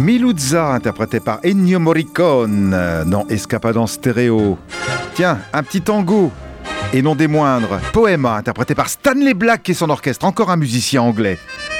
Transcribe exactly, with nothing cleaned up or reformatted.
Miluza, interprété par Ennio Morricone dans Escapada Stereo. Tiens, un petit tango, et non des moindres, Poema, interprété par Stanley Black et son orchestre, encore un musicien anglais.